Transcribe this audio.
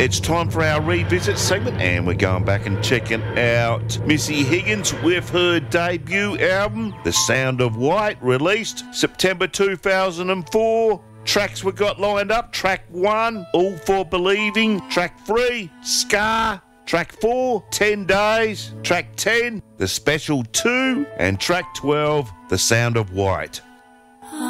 It's time for our revisit segment, and we're going back and checking out Missy Higgins with her debut album, The Sound of White, released September 2004. Tracks we got lined up: track 1, All for Believing; track 3, Scar; track 4, 10 Days; track 10, The Special 2; and track 12, The Sound of White.